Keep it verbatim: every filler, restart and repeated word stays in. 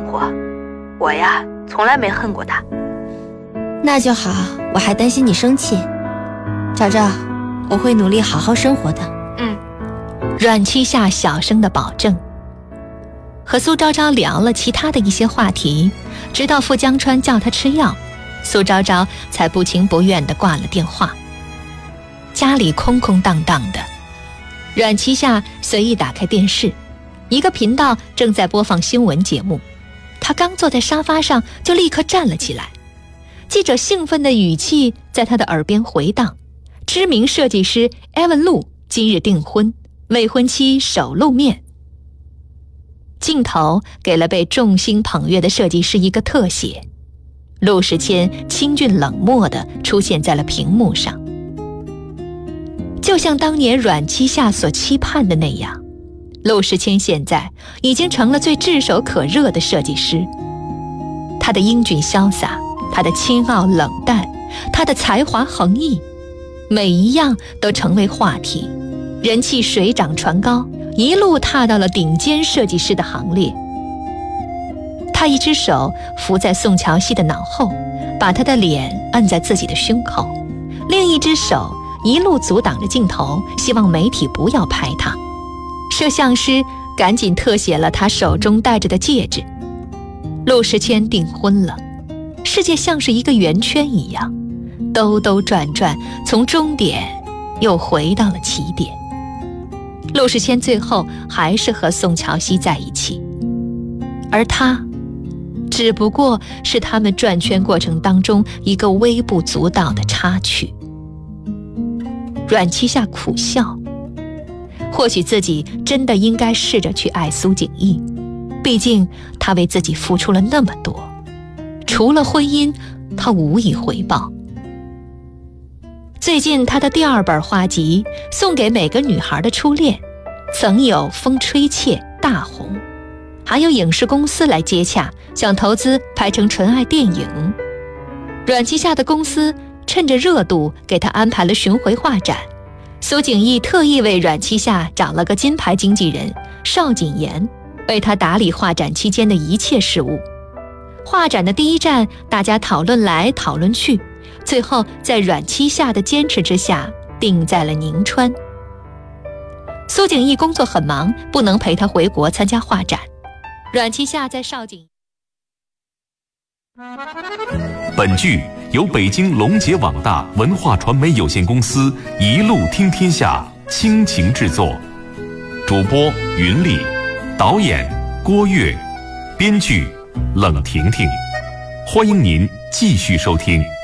活。我呀，从来没恨过他。 那就好，我还担心你生气。昭昭，我会努力好好生活的。 嗯， 阮七夏小声地保证。和苏昭昭聊了其他的一些话题，直到傅江川叫她吃药，苏昭昭才不情不愿地挂了电话。家里空空荡荡的，阮七夏随意打开电视，一个频道正在播放新闻节目。他刚坐在沙发上，就立刻站了起来。记者兴奋的语气在他的耳边回荡：知名设计师艾文路今日订婚，未婚妻首露面。镜头给了被众星捧月的设计师一个特写，陆时谦清俊冷漠地出现在了屏幕上。就像当年阮七夏所期盼的那样，陆时谦现在已经成了最炙手可热的设计师。他的英俊潇洒，他的清傲冷淡，他的才华横溢，每一样都成为话题，人气水涨船高，一路踏到了顶尖设计师的行列。他一只手扶在宋乔熙的脑后，把他的脸按在自己的胸口，另一只手一路阻挡着镜头，希望媒体不要拍他。摄像师赶紧特写了他手中戴着的戒指。陆时谦订婚了，世界像是一个圆圈一样，兜兜转转，从终点又回到了起点。陆时谦最后还是和宋乔熙在一起，而他只不过是他们转圈过程当中一个微不足道的插曲。阮七夏苦笑，或许自己真的应该试着去爱苏景逸，毕竟他为自己付出了那么多，除了婚姻，他无以回报。最近他的第二本画集《送给每个女孩的初恋》，曾有风吹切大红，还有影视公司来接洽，想投资拍成纯爱电影。阮七夏的公司趁着热度给他安排了巡回画展，苏景逸特意为阮七夏找了个金牌经纪人邵锦言，为他打理画展期间的一切事务。画展的第一站，大家讨论来讨论去，最后在阮七夏的坚持之下定在了宁川。苏景逸工作很忙，不能陪他回国参加画展。阮七夏在邵景。 本剧由北京龙杰网大文化传媒有限公司一路听天下倾情制作，主播云丽，导演郭跃，编剧冷婷婷。欢迎您继续收听。